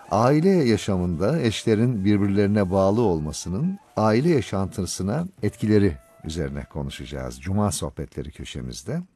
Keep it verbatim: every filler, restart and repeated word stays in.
Aile yaşamında eşlerin birbirlerine bağlı olmasının aile yaşantısına etkileri üzerine konuşacağız. Cuma sohbetleri köşemizde.